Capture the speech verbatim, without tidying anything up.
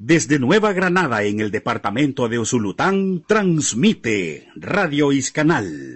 Desde Nueva Granada, en el departamento de Usulután, transmite Radio Iscanal.